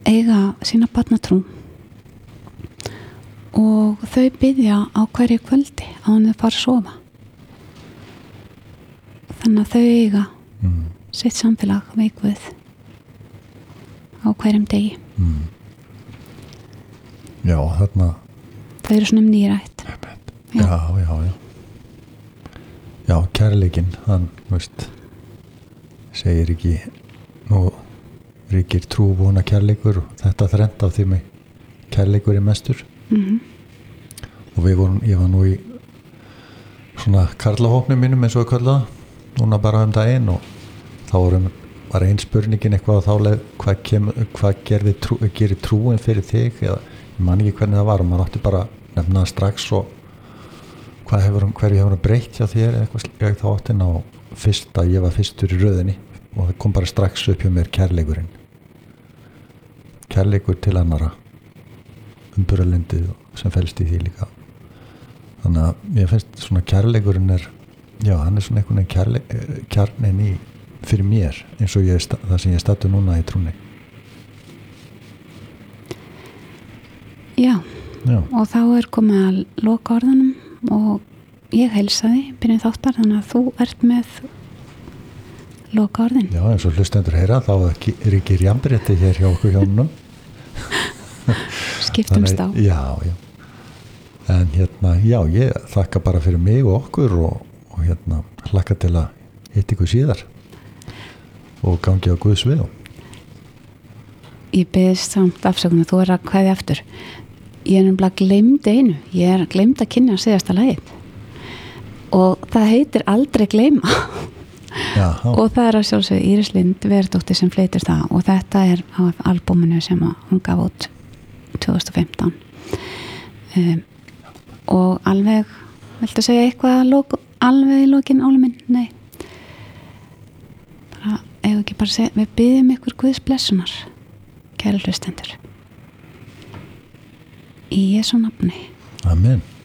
eiga sína barnatrú og þau biðja á hverju kvöldi áður en þau fara að sofa. Þannig að þau eiga sitt samfélag við Guð á hverjum degi. Já, þarna þau eru svona nýrætt. Já, kærleikinn, hann, segir ekki nú ríkir trú, vona, kærleikur og þetta þrennt af því með kærleikur er mestur. Og ég var nú í svona karlahópnum mínum eins og að kalla núna bara daginn og þá var ein spurningin eitthvað á þá leið hvað gerir trúin fyrir þig eða ég man ekki hvernig það var og maður átti bara að nefna það strax og hverju hefur breytt hjá þér eitthvað þá áttin á fyrsta, ég var fyrstur í röðinni og það kom bara strax upp hjá mér kærleikurinn. Kærleikur til annara, umburðarlyndið sem felst í því líka. Þannig að ég finnst svona kærleikurinn hann er svona einhvern veginn kjarnin í fyrir mér eins og það sem ég stættu núna í trúnni. Já, og þá er komið að loka orðunum og ég heilsaði byrjun þáttar þannig að þú ert með loka orðin. Já, eins og hlustendur heyra þá er ekki jafnrétti hér hjá okkur hjónunum. Skiptumst á. Já. En ég þakka bara fyrir mig og okkur og hlakka til að hitta ykkur síðar og gangi á Guðs við. Ég beðist samt afsökunar, þú að kveðja aftur. Ég nefnilega gleymdi einu. Ég gleymdi að kynna síðasta lagið. Og það heitir Aldrei gleyma. Og það að sjálfsögðu Íris Lind Verdóttir sem flytur það og þetta af albúminu sem hún gaf út 2015. Og alveg, viltu segja eitthvað alveg í lokin, Óli minn? Nei. Ef ekki bara segja, við biðjum ykkur Guðs blessunar, kæru hlustendur. Í Jesú nafni. Amen.